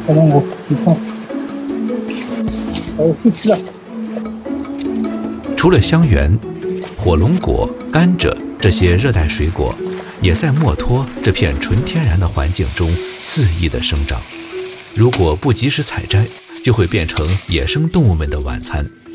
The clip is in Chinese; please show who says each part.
Speaker 1: 还有树枝啊。
Speaker 2: 除了香橼、火龙果、甘蔗这些热带水果，也在墨脱这片纯天然的环境中肆意地生长。如果不及时采摘，就会变成野生动物们的晚餐。